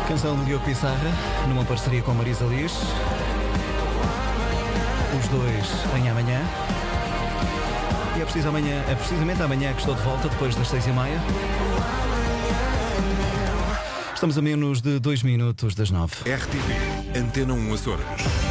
Canção de Diogo Pissarra, numa parceria com Marisa Liz. Os dois em amanhã. E é precisamente amanhã que estou de volta, depois das 6h30. Estamos a menos de 2 minutos das 9. RTV, Antena 1 Açores.